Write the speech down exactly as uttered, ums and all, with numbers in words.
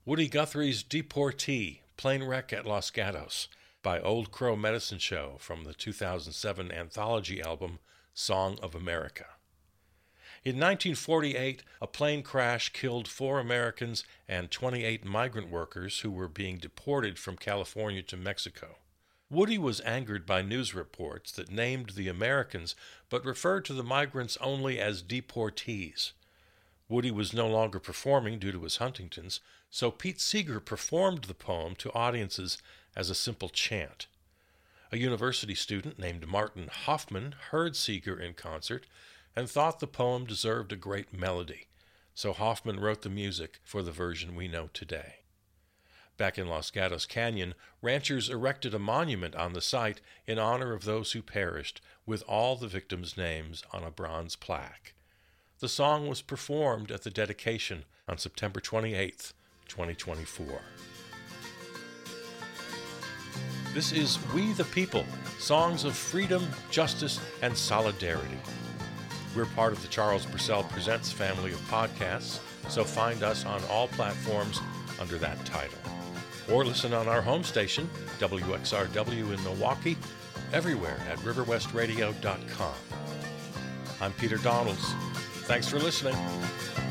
Woody Guthrie's Deportee, Plane Wreck at Los Gatos, by Old Crow Medicine Show from the two thousand seven anthology album Song of America. In nineteen forty-eight, a plane crash killed four Americans and twenty-eight migrant workers who were being deported from California to Mexico. Woody was angered by news reports that named the Americans but referred to the migrants only as deportees. Woody was no longer performing due to his Huntington's, so Pete Seeger performed the poem to audiences as a simple chant. A university student named Martin Hoffman heard Seeger in concert and thought the poem deserved a great melody, so Hoffman wrote the music for the version we know today. Back in Los Gatos Canyon, ranchers erected a monument on the site in honor of those who perished, with all the victims' names on a bronze plaque. The song was performed at the dedication on September twenty-eighth, twenty twenty-four. This is We the People, songs of freedom, justice, and solidarity. We're part of the Charles Purcell Presents family of podcasts, so find us on all platforms under that title. Or listen on our home station, W X R W in Milwaukee, everywhere at river west radio dot com. I'm Peter Donalds. Thanks for listening.